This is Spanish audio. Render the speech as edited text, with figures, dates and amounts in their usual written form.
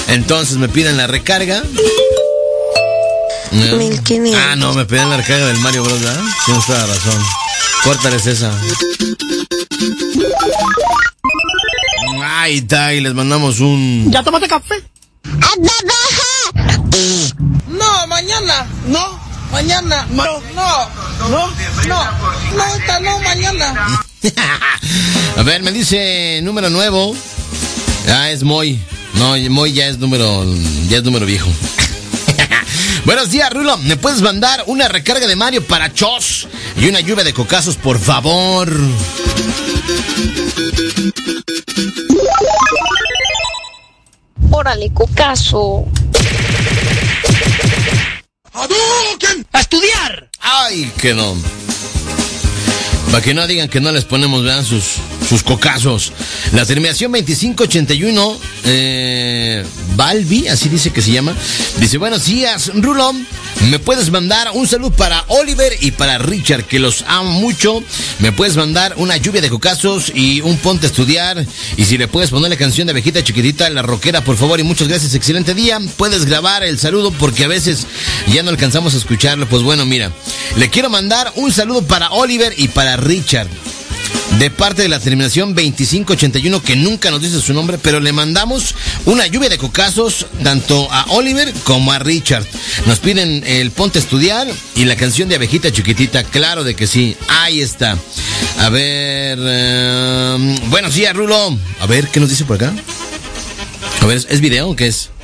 Entonces me piden la recarga. 1500. Ah, no, me piden la recarga del Mario Bros, ¿verdad? Tienes toda la razón. Córtales esa. Ahí está, y les mandamos un... ¿Ya tomaste café? No, mañana. No, mañana. No, esta no, mañana. A ver, me dice número nuevo. Ah, es Moy. No, Moy ya es número viejo. Buenos días, Rulo. ¿Me puedes mandar una recarga de Mario para Chos y una lluvia de cocazos, por favor? Órale, cocazo. ¡A estudiar! Ay, que no. Para que no digan que no les ponemos, vean, sus cocazos. La terminación 2581, Balbi, así dice que se llama. Dice, buenos días, Rulo. ¿Me puedes mandar un saludo para Oliver y para Richard, que los amo mucho? ¿Me puedes mandar una lluvia de cocazos y un ponte a estudiar? Y si le puedes poner la canción de Abejita Chiquitita, la rockera, por favor, y muchas gracias, excelente día. Puedes grabar el saludo porque a veces ya no alcanzamos a escucharlo. Pues bueno, mira, le quiero mandar un saludo para Oliver y para Richard, de parte de la terminación 2581, que nunca nos dice su nombre, pero le mandamos una lluvia de cocazos tanto a Oliver como a Richard. Nos piden el ponte a estudiar y la canción de Abejita Chiquitita, claro de que sí, ahí está. A ver, buenos días, Rulo. A ver, ¿qué nos dice por acá? A ver, ¿es video o qué es?